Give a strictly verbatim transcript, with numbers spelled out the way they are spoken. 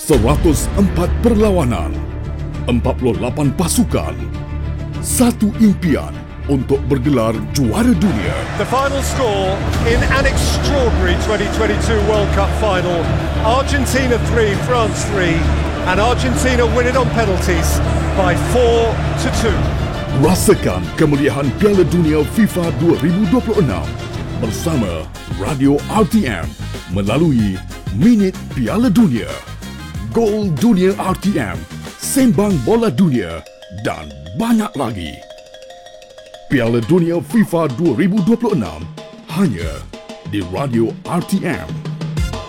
seratus empat perlawanan, empat puluh lapan pasukan, satu impian untuk bergelar juara dunia. The final score in an extraordinary twenty twenty-two World Cup final. Argentina three, France three, and Argentina win it on penalties by four to two. Rasakan kemuliaan Piala Dunia FIFA dua ribu dua puluh enam bersama Radio R T M melalui Minit Piala Dunia, Gol Dunia R T M, Sembang Bola Dunia dan banyak lagi. Piala Dunia FIFA dua ribu dua puluh enam hanya di Radio R T M.